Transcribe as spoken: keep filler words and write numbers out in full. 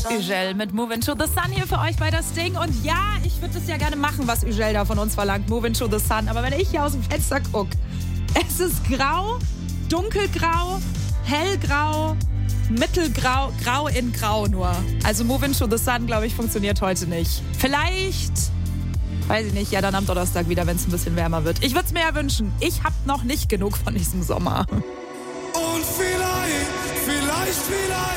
Ugel mit Move Into the Sun hier für euch bei das Ding. Und ja, ich würde das ja gerne machen, was Ugel da von uns verlangt. Move Into the Sun. Aber wenn ich hier aus dem Fenster gucke, es ist grau, dunkelgrau, hellgrau, mittelgrau, grau in grau nur. Also Move Into the Sun, glaube ich, funktioniert heute nicht. Vielleicht, weiß ich nicht, ja dann am Donnerstag wieder, wenn es ein bisschen wärmer wird. Ich würde es mir ja wünschen. Ich habe noch nicht genug von diesem Sommer. Und vielleicht, vielleicht, vielleicht